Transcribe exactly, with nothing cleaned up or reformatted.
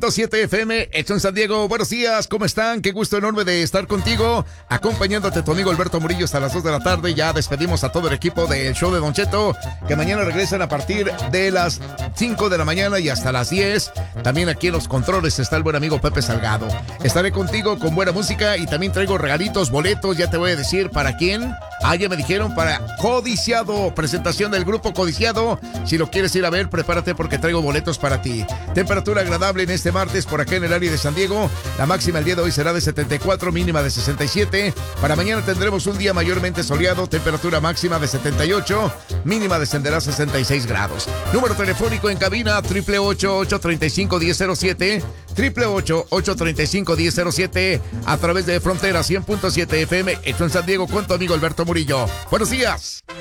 siete F M, hecho en San Diego. Buenos días, ¿cómo están? Qué gusto enorme de estar contigo, acompañándote tu amigo Alberto Murillo hasta las dos de la tarde. Ya despedimos a todo el equipo del show de Don Cheto, que mañana regresan a partir de las cinco de la mañana y hasta las diez. También aquí en los controles está el buen amigo Pepe Salgado. Estaré contigo con buena música y también traigo regalitos, boletos. Ya te voy a decir para quién. Ah, ya me dijeron, para Codiciado, presentación del grupo Codiciado. Si lo quieres ir a ver, prepárate porque traigo boletos para ti. Temperatura agradable en este martes por acá en el área de San Diego. La máxima el día de hoy será de setenta y cuatro, mínima de sesenta y siete. Para mañana tendremos un día mayormente soleado, temperatura máxima de setenta y ocho, mínima descenderá a sesenta y seis grados. Número telefónico en cabina, ocho ocho ocho, ocho tres cinco, uno cero cero siete, ocho ocho ocho, ocho tres cinco, uno cero cero siete, a través de Frontera cien punto siete F M, hecho en San Diego con tu amigo Alberto Murillo. Buenos días.